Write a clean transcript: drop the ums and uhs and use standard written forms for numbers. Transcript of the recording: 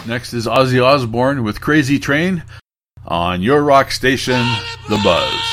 Next is Ozzy Osbourne with Crazy Train on your rock station, The Buzz.